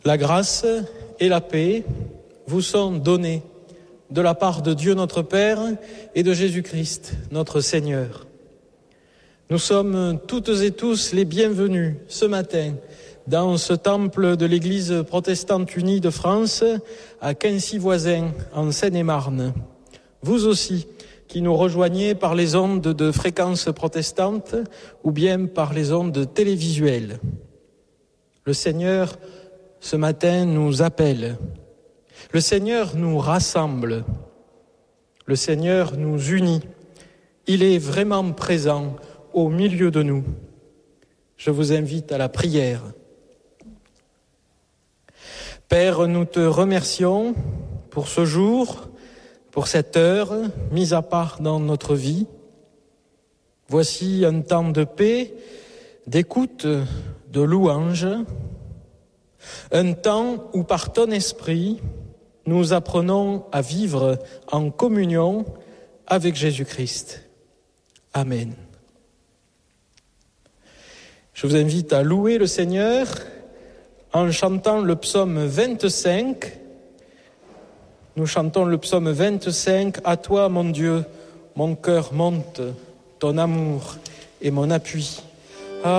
La grâce et la paix vous sont données de la part de Dieu notre Père et de Jésus-Christ notre Seigneur. Nous sommes toutes et tous les bienvenus ce matin dans ce temple de l'Église protestante unie de France à Quincy-Voisin en Seine-et-Marne. Vous aussi qui nous rejoignez par les ondes de fréquences protestantes ou bien par les ondes télévisuelles. Le Seigneur ce matin nous appelle. Le Seigneur nous rassemble. Le Seigneur nous unit. Il est vraiment présent au milieu de nous. Je vous invite à la prière. Père, nous te remercions pour ce jour, pour cette heure mise à part dans notre vie. Voici un temps de paix, d'écoute, de louange, un temps où par ton esprit, nous apprenons à vivre en communion avec Jésus-Christ. Amen. Je vous invite à louer le Seigneur en chantant le psaume 25. Nous chantons le psaume 25. À toi, mon Dieu, mon cœur monte, ton amour est mon appui.